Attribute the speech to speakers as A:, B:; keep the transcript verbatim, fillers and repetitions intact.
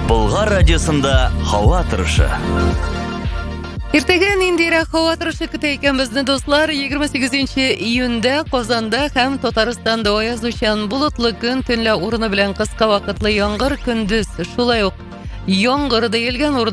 A: Болгар радиосында һава торышы.
B: Иртеген Индира һава торышы көтә икән безне дуслар. егерме сигезенче июньдә Казанда һәм Татарстанда аязучан болытлы көн, төнлә урыны белән кыска вакытлы яңгыр, көндез шулай ук яңгыр диелгән.